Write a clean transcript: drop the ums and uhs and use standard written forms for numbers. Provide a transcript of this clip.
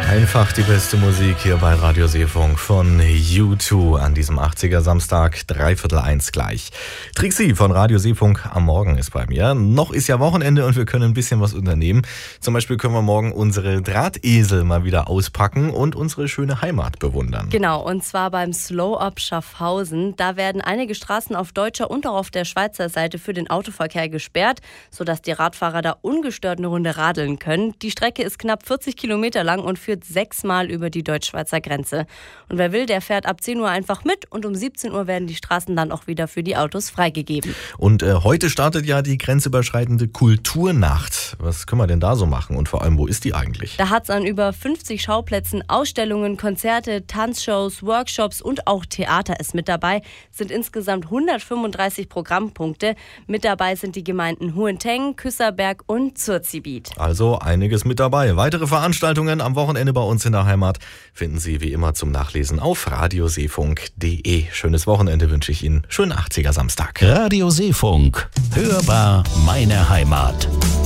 Einfach die beste Musik hier bei Radio Seefunk von U2 an diesem 80er Samstag, 1:15 gleich. Trixie von Radio Seefunk am Morgen ist bei mir. Noch ist ja Wochenende und wir können ein bisschen was unternehmen. Zum Beispiel können wir morgen unsere Drahtesel mal wieder auspacken und unsere schöne Heimat bewundern. Genau, und zwar beim Slow-Up Schaffhausen. Da werden einige Straßen auf deutscher und auch auf der Schweizer Seite für den Autoverkehr gesperrt, sodass die Radfahrer da ungestört eine Runde radeln können. Die Strecke ist knapp 40 Kilometer lang und führt 6-mal über die deutsch-schweizer Grenze. Und wer will, der fährt ab 10 Uhr einfach mit und um 17 Uhr werden die Straßen dann auch wieder für die Autos freigegeben. Und heute startet ja die grenzüberschreitende Kulturnacht. Was können wir denn da so machen und vor allem, wo ist die eigentlich? Da hat es an über 50 Schauplätzen Ausstellungen, Konzerte, Tanzshows, Workshops und auch Theater ist mit dabei. Es sind insgesamt 135 Programmpunkte. Mit dabei sind die Gemeinden Huenteng, Küsserberg und Zurzibit. Also einiges mit dabei. Weitere Veranstaltungen am Wochenende bei uns in der Heimat finden Sie wie immer zum Nachlesen auf radioseefunk.de. Schönes Wochenende wünsche ich Ihnen. Schönen 80er Samstag. Radio Seefunk. Hörbar meine Heimat.